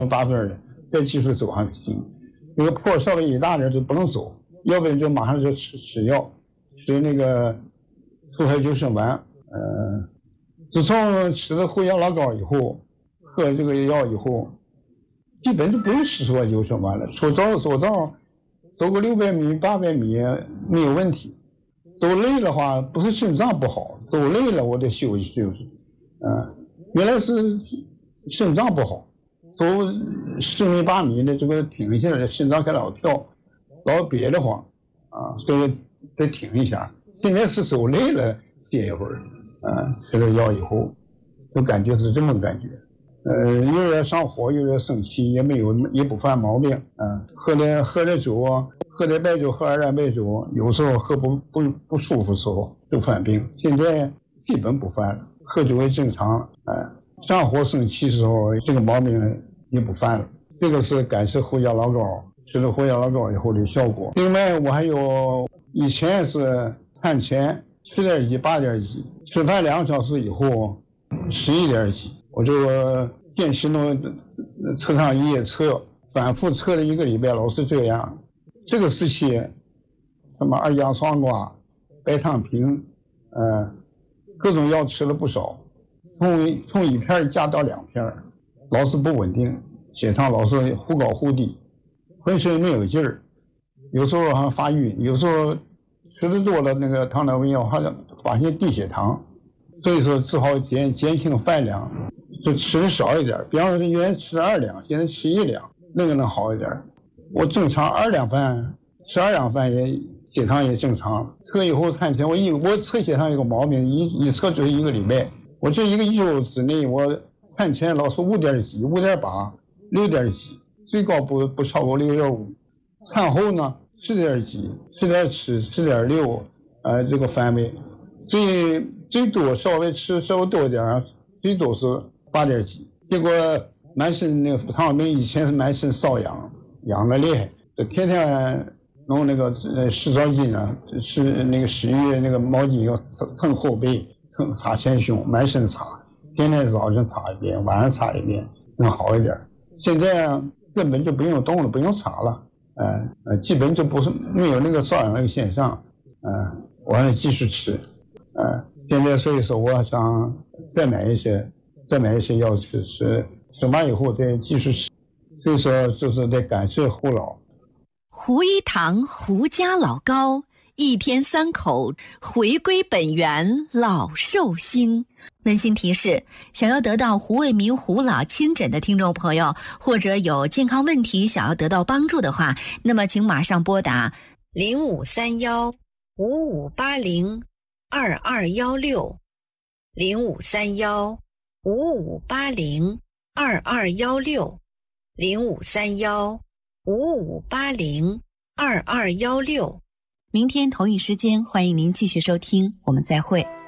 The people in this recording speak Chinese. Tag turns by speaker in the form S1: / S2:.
S1: 8分的，再继续走上行。这个坡稍微一大点就不能走，要不然就马上就吃药，吃那个促排救生丸。自从吃了护养老膏以后，喝这个药以后，基本就不用吃促排救生丸了。出早走道，走个600米、800米没有问题。走累的话，不是心脏不好，走累了我得休息休息。原来是心脏不好，走10米8米的这个停下来，心脏开老跳，老憋得慌所以得停一下。现在是走累了歇一会儿，吃了药以后，就感觉是这么感觉。有点上火，有点生气，也不犯毛病。喝点酒，喝点白酒，喝2两白酒，有时候喝不舒服的时候就犯病。现在基本不犯了，喝酒也正常了。上火生气的时候，这个毛病也不犯了。这个是感谢护养老膏，吃了护养老膏以后的效果。另外我还有以前是餐前7点几8点几，吃饭2个小时以后11点几，我就坚持测上一夜测，反复测了1个礼拜，老是这样。这个时期什么2价双胍、白糖平各种药吃了不少，从1片加到2片，老是不稳定，血糖老是忽高忽低，浑身没有劲儿，有时候还发晕，有时候吃的多了那个糖尿病药还发现低血糖，所以说只好减轻饭量，就吃的少一点。比方说原来吃2两，现在吃1两，那个能好一点。我正常2两饭，吃2两饭也血糖也正常。测以后餐前我测血糖有个毛病，一测就是1个礼拜。我这1个周之内，我餐前老是5点几、5.8、6点几，最高不超过6.5。餐后呢4点几、4.7、4.6，这个范围。最多稍微多一点，最多是8点几。结果满身那个糖尿病以前是满身瘙痒，痒得厉害，就天天弄那个湿澡巾是那个湿浴那个毛巾要蹭后背，擦前胸，满身擦，天天早上擦一遍，晚上擦一遍，能好一点。现在根本就不用动了，不用擦了，基本就没有那个瘙痒那个现象，我还继续吃，现在所以说我想再买一些药去吃，吃完以后再继续吃，所以说就是得感谢胡老。
S2: 胡一堂胡家老膏，1天3口，回归本源，老寿星。温馨提示：想要得到胡卫民胡老亲诊的听众朋友，或者有健康问题想要得到帮助的话，那么请马上拨打0531-5580-2216 0531-5580-2216 0531-5580-2216。明天同一时间，欢迎您继续收听，我们再会。